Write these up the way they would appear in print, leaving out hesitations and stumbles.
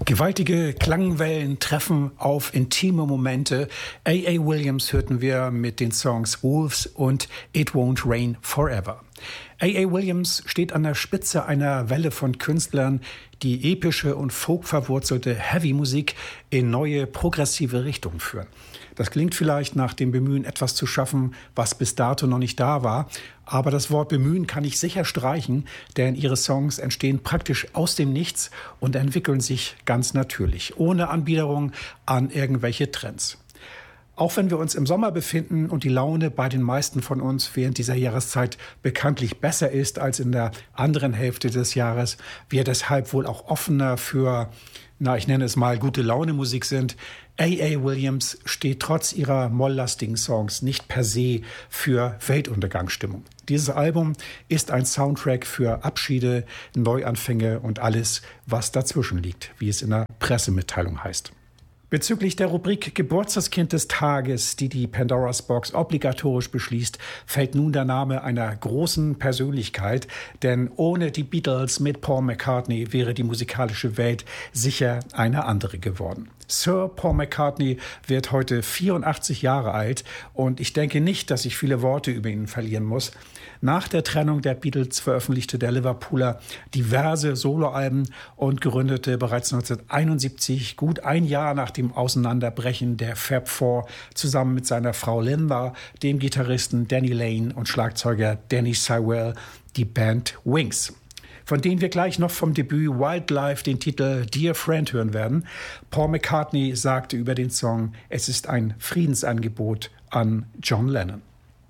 Gewaltige Klangwellen treffen auf intime Momente. A.A. Williams hörten wir mit den Songs Wolves und It Won't Rain Forever. A.A. Williams steht an der Spitze einer Welle von Künstlern, die epische und folkverwurzelte Heavy-Musik in neue progressive Richtungen führen. Das klingt vielleicht nach dem Bemühen, etwas zu schaffen, was bis dato noch nicht da war. Aber das Wort bemühen kann ich sicher streichen, denn ihre Songs entstehen praktisch aus dem Nichts und entwickeln sich ganz natürlich, ohne Anbiederung an irgendwelche Trends. Auch wenn wir uns im Sommer befinden und die Laune bei den meisten von uns während dieser Jahreszeit bekanntlich besser ist als in der anderen Hälfte des Jahres, wir deshalb wohl auch offener für, ich nenne es mal, gute Laune-Musik sind. A.A. Williams steht trotz ihrer molllastigen Songs nicht per se für Weltuntergangsstimmung. Dieses Album ist ein Soundtrack für Abschiede, Neuanfänge und alles, was dazwischen liegt, wie es in der Pressemitteilung heißt. Bezüglich der Rubrik Geburtstagskind des Tages, die die Pandora's Box obligatorisch beschließt, fällt nun der Name einer großen Persönlichkeit, denn ohne die Beatles mit Paul McCartney wäre die musikalische Welt sicher eine andere geworden. Sir Paul McCartney wird heute 84 Jahre alt und ich denke nicht, dass ich viele Worte über ihn verlieren muss. Nach der Trennung der Beatles veröffentlichte der Liverpooler diverse Soloalben und gründete bereits 1971, gut ein Jahr nach dem Auseinanderbrechen der Fab Four, zusammen mit seiner Frau Linda, dem Gitarristen Danny Lane und Schlagzeuger Danny Sywell, die Band Wings, von denen wir gleich noch vom Debüt Wildlife den Titel Dear Friend hören werden. Paul McCartney sagte über den Song, es ist ein Friedensangebot an John Lennon.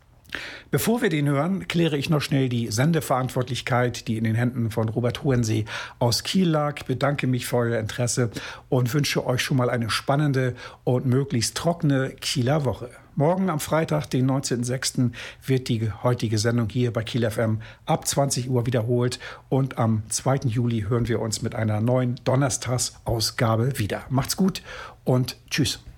Bevor wir den hören, kläre ich noch schnell die Sendeverantwortlichkeit, die in den Händen von Robert Hohensee aus Kiel lag. Bedanke mich für euer Interesse und wünsche euch schon mal eine spannende und möglichst trockene Kieler Woche. Morgen am Freitag, den 19.06., wird die heutige Sendung hier bei Kiel FM ab 20 Uhr wiederholt und am 2. Juli hören wir uns mit einer neuen Donnerstagsausgabe wieder. Macht's gut und tschüss.